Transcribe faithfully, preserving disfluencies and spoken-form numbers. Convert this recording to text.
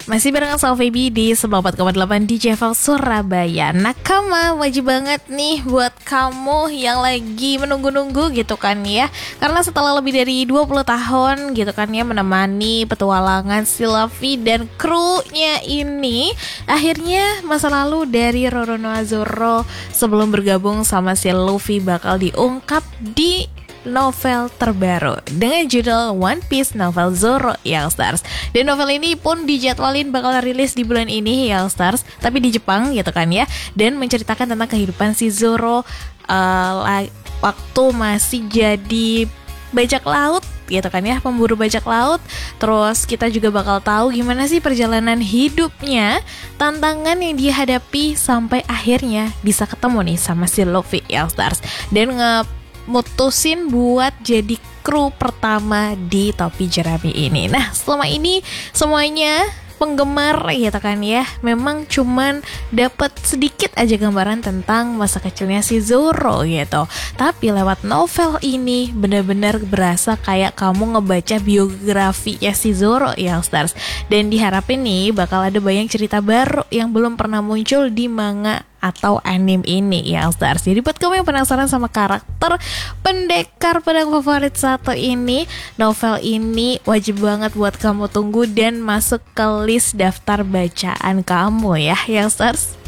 Masih barengan sama Feby di sembilan puluh empat koma delapan D J F M Surabaya. Nakama, wajib banget nih buat kamu yang lagi menunggu-nunggu gitu kan ya. Karena setelah lebih dari dua puluh tahun gitu kan ya menemani petualangan si Luffy dan krunya ini, akhirnya masa lalu dari Roronoa Zoro sebelum bergabung sama si Luffy bakal diungkap di novel terbaru dengan judul One Piece Novel Zoro Youngstars. Dan novel ini pun dijadwalin bakal rilis di bulan ini Youngstars, tapi di Jepang gitu kan ya. Dan menceritakan tentang kehidupan si Zoro uh, waktu masih jadi bajak laut gitu kan ya, pemburu bajak laut. Terus kita juga bakal tahu gimana sih perjalanan hidupnya, tantangan yang dihadapi sampai akhirnya bisa ketemu nih sama si Luffy Youngstars dan nge mutusin buat jadi kru pertama di topi jerami ini. Nah, selama ini semuanya penggemar gitu kan ya, memang cuman dapat sedikit aja gambaran tentang masa kecilnya si Zoro gitu. Tapi lewat novel ini benar-benar berasa kayak kamu ngebaca biografinya si Zoro Youngstars. Dan diharapin nih bakal ada banyak cerita baru yang belum pernah muncul di manga atau anime ini Youngstars. Jadi buat kamu yang penasaran sama karakter pendekar pedang favorit satu ini, novel ini wajib banget buat kamu tunggu dan masuk ke list daftar bacaan kamu ya Youngstars.